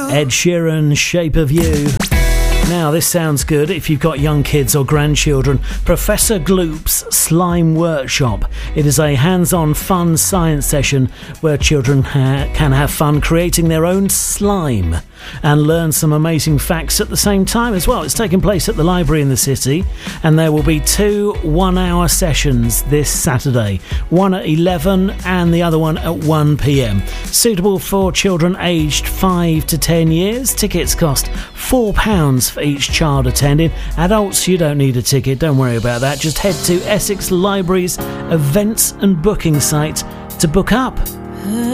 Ed Sheeran, Shape of You. Now, this sounds good if you've got young kids or grandchildren. Professor Gloop's Slime Workshop. It is a hands-on fun science session where children can have fun creating their own slime and learn some amazing facts at the same time as well. It's taking place at the library in the city, and there will be 2 one-hour sessions this Saturday, one at 11 and the other one at 1 p.m. Suitable for children aged 5 to 10 years. Tickets cost £4 for each child attending. Adults, you don't need a ticket, don't worry about that. Just head to Essex Library's events and booking site to book up.